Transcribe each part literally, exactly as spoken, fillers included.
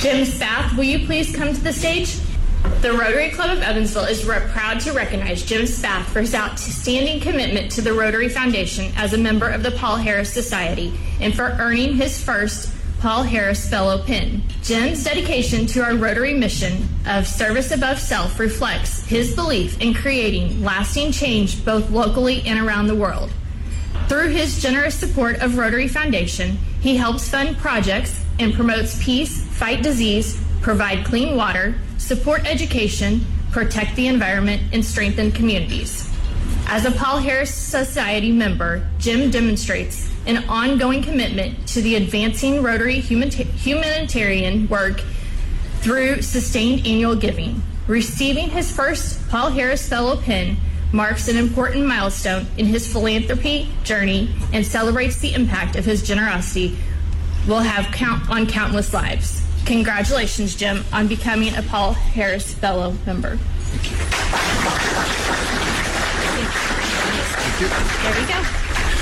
Jim Spath, will you please come to the stage? The Rotary Club of Evansville is re- proud to recognize Jim Spath for his outstanding commitment to the Rotary Foundation as a member of the Paul Harris Society and for earning his first Paul Harris Fellow pin. Jim's dedication to our Rotary mission of service above self reflects his belief in creating lasting change both locally and around the world. Through his generous support of Rotary Foundation, he helps fund projects and promotes peace, fight disease, provide clean water, support education, protect the environment, and strengthen communities. As a Paul Harris Society member, Jim demonstrates an ongoing commitment to the advancing Rotary humanitarian work through sustained annual giving. Receiving his first Paul Harris Fellow pin marks an important milestone in his philanthropy journey and celebrates the impact of his generosity will have count on countless lives. Congratulations, Jim, on becoming a Paul Harris Fellow member. Thank you. Thank you. There we go.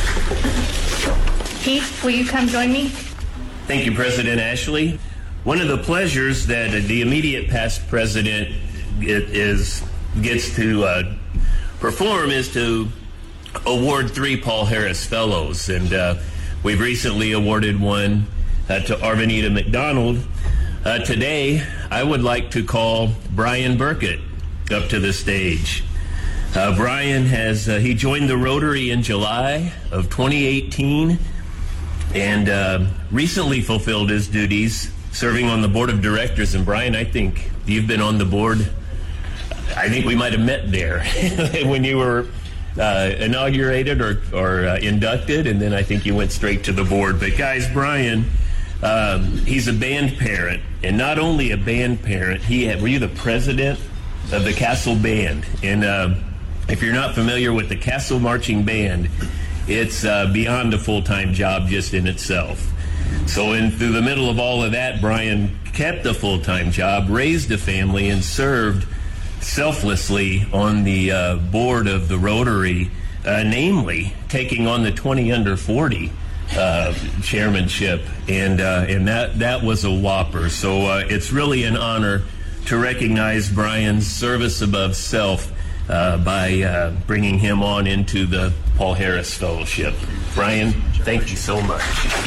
Pete, will you come join me? Thank you, President Ashley. One of the pleasures that the immediate past president is gets to uh, perform is to award three Paul Harris Fellows, and uh, we've recently awarded one uh, to Arvinita McDonald. Uh, today, I would like to call Brian Burkett up to the stage. Uh, Brian has, uh, he joined the Rotary in July of twenty eighteen and uh, recently fulfilled his duties serving on the board of directors. And Brian, I think you've been on the board, I think we might have met there when you were uh, inaugurated or, or uh, inducted, and then I think you went straight to the board. But guys, Brian, um, he's a band parent, and not only a band parent, he had, were you the president of the Castle Band? And uh, if you're not familiar with the Castle Marching Band, it's uh, beyond a full-time job just in itself. So in through the middle of all of that, Brian kept a full-time job, raised a family, and served selflessly on the uh, board of the Rotary, uh, namely taking on the twenty under forty uh, chairmanship, and uh, and that that was a whopper. So uh, it's really an honor to recognize Brian's service above self uh, by uh, bringing him on into the Paul Harris Fellowship. Brian, thank you so much.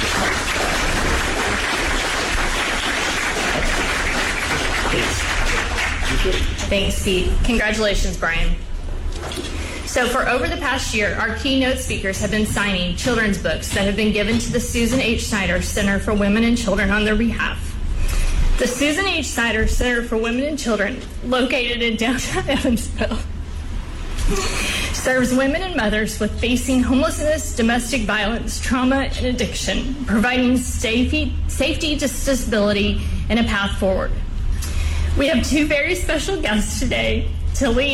Thanks, Pete. Congratulations, Brian. So for over the past year, our keynote speakers have been signing children's books that have been given to the Susan H. Snyder Center for Women and Children on their behalf. The Susan H. Snyder Center for Women and Children, located in downtown Evansville, serves women and mothers with facing homelessness, domestic violence, trauma, and addiction, providing safety, safety, disability, and a path forward. We have two very special guests today, Tilly